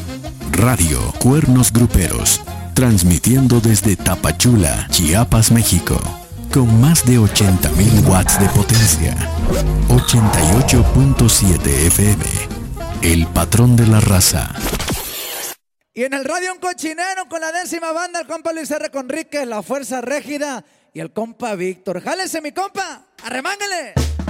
Radio Cuernos Gruperos, transmitiendo desde Tapachula, Chiapas, México, con más de 80,000 watts de potencia. 88.7 FM, el patrón de la raza. Y en el radio un cochinero con la 10ª banda, el compa Luis R. Conríquez, la Fuerza Régida y el compa Víctor. ¡Jálese, mi compa! ¡Arremángale!